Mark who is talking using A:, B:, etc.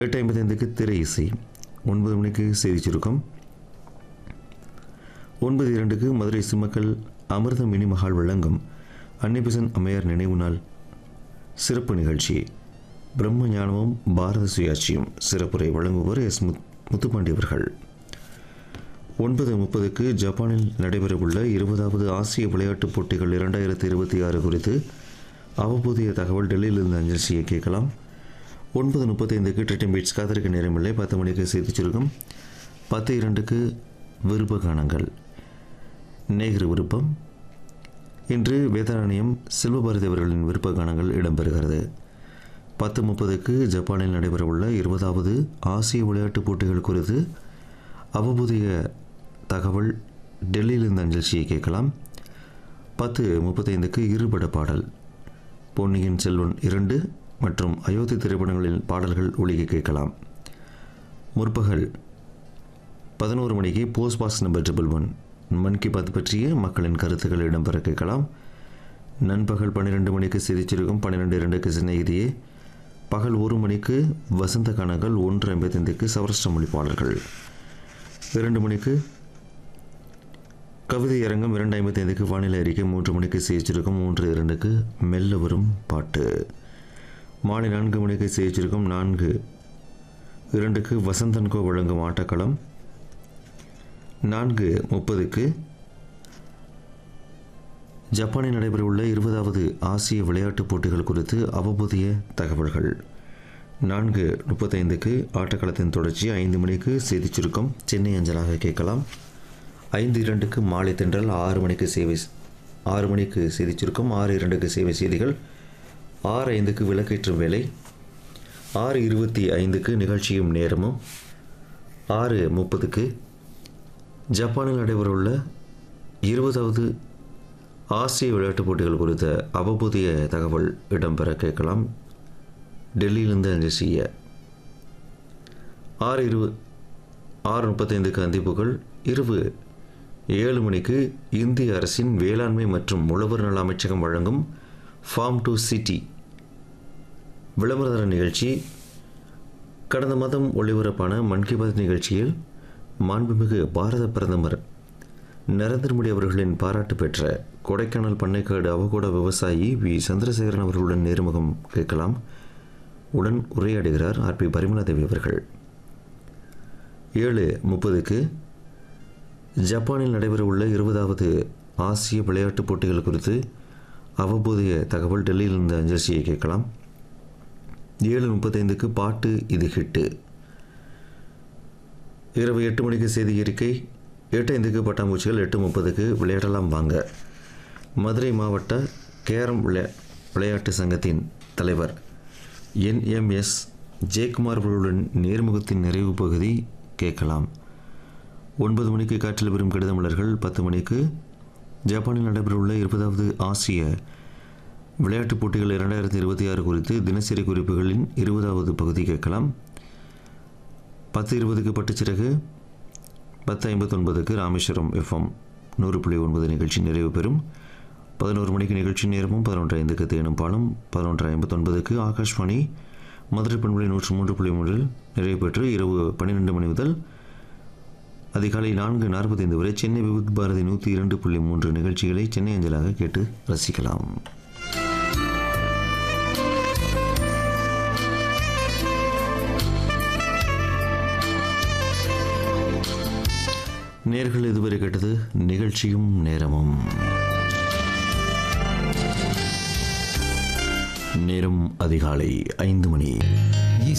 A: 8:55க்கு திரை இசை, 9 மணிக்கு செய்திச் சுருக்கம், 9:02க்கு மதுரை சிம்மக்கல் அமிர்த மினி மஹால் வழங்கும் அன்னிபெசன்ட் அம்மையார் நினைவு நாள் சிறப்பு நிகழ்ச்சி, பிரம்ம ஞானமும் பாரத சுயாட்சியும் சிறப்புரை வழங்குபவர் எஸ். முத்துப்பாண்டி அவர்கள். 9:30க்கு ஜப்பானில் நடைபெறவுள்ள 20வது ஆசிய விளையாட்டுப் போட்டிகள் 2026 குறித்து அவ்வப்போதைய தகவல் டெல்லியிலிருந்து அஞ்சல் செய்ய கேட்கலாம். 9:35க்கு ட்ரிட்டம் பீட்ஸ் காத்திருக்க நேரமில்லை. 10 மணிக்கு செய்திச் சுருக்கம், 10:02க்கு விருப்ப கானங்கள், நேயர் விருப்பம். இன்று வேதாரண்யம் செல்வபாரதி அவர்களின் விருப்ப கானங்கள் இடம்பெறுகிறது. 10:30க்கு ஜப்பானில் நடைபெறவுள்ள 20வது ஆசிய விளையாட்டுப் போட்டிகள் குறித்து அவ்வப்போதைய தகவல் டெல்லியிலிருந்து அஞ்சல் செய்ய கேட்கலாம். 10:35க்கு இருபட பாடல், பொன்னியின் செல்வன் 2 மற்றும் அயோத்தி திரைப்படங்களின் பாடல்கள் ஒலிக்க கேட்கலாம். முற்பகல் 11 மணிக்கு போஸ்ட் பாக்ஸ் நம்பர் 111 மன் கி பாத் பற்றிய மக்களின் கருத்துக்கள் இடம்பெற கேட்கலாம். நண்பகல் 12 மணிக்கு செய்திச் சுருக்கம், 12:02க்கு சிநேகிதியே, பகல் 1 மணிக்கு வசந்த கானங்கள், 1:55க்கு சவரஸ்ட மொழி பாடல்கள், 2 மணிக்கு கவிதை அரங்கம், 2:55க்கு வானிலை அறிக்கை, 3 மணிக்கு செய்திச் சுருக்கம், 3:02க்கு மெல்ல வரும் பாட்டு, மாலை 4 மணிக்கு செய்திச் சுருக்கம், 4:02க்கு வசந்தன்கோ வழங்கும் ஆட்டக்களம், 4:30க்கு ஜப்பானில் நடைபெறவுள்ள 20வது ஆசிய விளையாட்டுப் போட்டிகள் குறித்து அவ்வப்போதைய தகவல்கள், 4:35க்கு ஆட்டக்களத்தின் தொடர்ச்சி, 5 மணிக்கு செய்திச் சுருக்கம் சென்னை அஞ்சலாக கேட்கலாம். 5:02க்கு மாலை தென்றல், 6 மணிக்கு செய்திச் சுருக்கம், 6:02க்கு சேவை செய்திகள், 6:05க்கு விளக்கேற்றும் வேலை, 6:25க்கு நிகழ்ச்சியும் நேரமும், 6:30க்கு ஜப்பானில் நடைபெறவுள்ள 20வது ஆசிய விளையாட்டுப் போட்டிகள் குறித்த அவ்வப்போதைய தகவல் இடம்பெற கேட்கலாம். டெல்லியிலிருந்து அஞ்சல் செய்ய 6:35க்கு அந்திப்புகள், இரவு 7 மணிக்கு இந்திய அரசின் வேளாண்மை மற்றும் உழவர் நல அமைச்சகம் வழங்கும் ஃபார்ம் டு சிட்டி விளம்பரதார நிகழ்ச்சி. கடந்த மாதம் ஒளிபரப்பான மன் கி பாத் நிகழ்ச்சியில் மாண்புமிகு பாரத பிரதமர் நரேந்திர மோடி அவர்களின் பாராட்டு பெற்ற கொடைக்கானல் பண்ணைக்காடு அவகோடா விவசாயி வி. சந்திரசேகரன் அவர்களுடன் நேர்முகம் கேட்கலாம். உடன் உரையாடுகிறார் ஆர்.பி. பரிமளாதேவி அவர்கள். 7:30க்கு ஜப்பானில் நடைபெறவுள்ள 20வது ஆசிய விளையாட்டுப் போட்டிகள் குறித்து அவ்வப்போதைய தகவல் டெல்லியிலிருந்து அஞ்சல் செய்ய கேட்கலாம். 7:35க்கு பாட்டு இது ஹிட்டு. இரவு 8 மணிக்கு செய்தி அறிக்கை, 8:05க்கு பட்டாம்பூச்சிகள், 8:30க்கு விளையாடலாம் வாங்க. மதுரை மாவட்ட கேரம் விளையாட்டு சங்கத்தின் தலைவர் NMS ஜெயக்குமார் அவர்களுடன் நேர்முகத்தின் நிறைவு பகுதி கேட்கலாம். 9 மணிக்கு காற்றில் வரும் கடிதமலர்கள், 10 மணிக்கு ஜப்பானில் நடைபெறவுள்ள 20வது ஆசிய விளையாட்டுப் போட்டிகள் 2026 குறித்து தினசரி குறிப்புகளின் 20வது பகுதி கேட்கலாம். 10:20க்கு பட்டுச்சிறகு, 10:59க்கு ராமேஸ்வரம் FM 100.9 நிகழ்ச்சி நிறைவு பெறும். 11 மணிக்கு நிகழ்ச்சி நேரமும், 11:05க்கு தேனும் பாலும், 11:59க்கு ஆகாஷ்வாணி மதுரை பண்பலை 103.3 நிறைவு பெற்று இரவு 12 மணி முதல் அதிகாலை 4:45 வரை சென்னை விவித் பாரதி 102.3 நிகழ்ச்சிகளை சென்னை அஞ்சலாக கேட்டு ரசிக்கலாம். நேர்கள் இதுவரை கேட்டது நிகழ்ச்சியும் நேரமும். நேரம் அதிகாலை 5 மணி.